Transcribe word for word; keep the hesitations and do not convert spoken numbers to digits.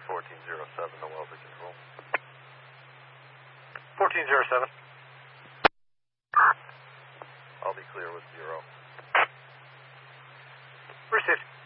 fourteen zero seven to Wellesley Control. fourteen zero seven. I'll be clear with zero. Received.